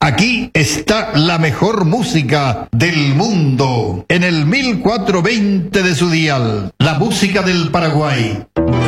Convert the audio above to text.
Aquí está la mejor música del mundo, en el 1420 de su dial, la música del Paraguay.